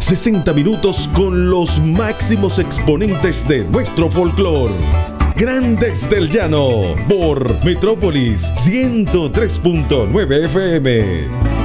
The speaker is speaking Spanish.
60 minutos con los máximos exponentes de nuestro folclore. Grandes del Llano por Metrópolis 103.9 FM.